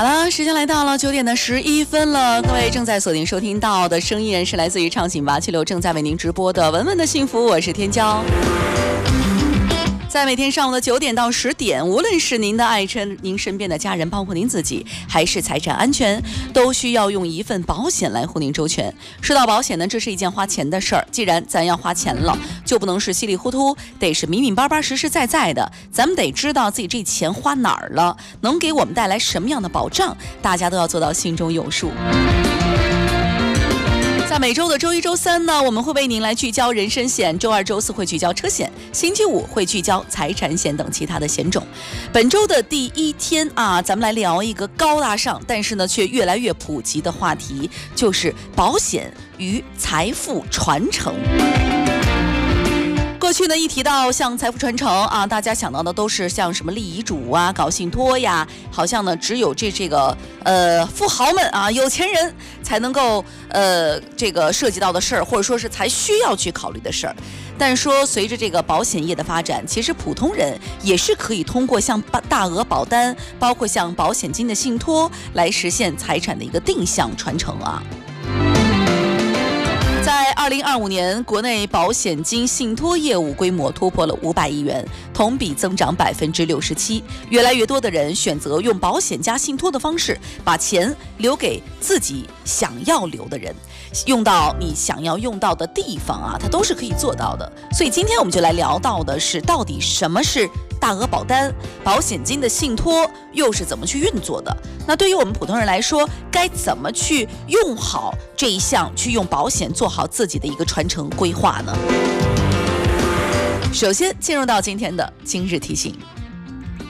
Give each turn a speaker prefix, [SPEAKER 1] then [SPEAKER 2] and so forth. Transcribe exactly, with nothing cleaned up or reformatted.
[SPEAKER 1] 好了，时间来到了九点的十一分了，各位正在锁定收听到的声音是来自于畅行八七六正在为您直播的《文文的幸福》，我是天骄。在每天上午的九点到十点，无论是您的爱人、您身边的家人，包括您自己，还是财产安全，都需要用一份保险来护您周全。说到保险呢，这是一件花钱的事儿。既然咱要花钱了，就不能是稀里糊涂，得是明明白白、实实在在的。咱们得知道自己这钱花哪儿了，能给我们带来什么样的保障，大家都要做到心中有数。在每周的周一、周三呢，我们会为您来聚焦人身险；周二、周四会聚焦车险；星期五会聚焦财产险等其他的险种。本周的第一天啊，咱们来聊一个高大上，但是呢却越来越普及的话题，就是保险与财富传承。过去呢，一提到像财富传承啊，大家想到的都是像什么立遗嘱啊、搞信托呀，好像呢只有这这个呃富豪们啊、有钱人才能够呃这个涉及到的事儿，或者说是才需要去考虑的事儿。但说随着这个保险业的发展，其实普通人也是可以通过像大额保单，包括像保险金的信托，来实现财产的一个定向传承啊。在二零二五年，国内保险金信托业务规模突破了五百亿元，同比增长百分之六十七。越来越多的人选择用保险加信托的方式，把钱留给自己想要留的人，用到你想要用到的地方啊，它都是可以做到的。所以今天我们就来聊到的是，到底什么是大额保单，保险金的信托又是怎么去运作的？那对于我们普通人来说，该怎么去用好这一项，去用保险做好自己的一个传承规划呢？首先进入到今天的今日提醒。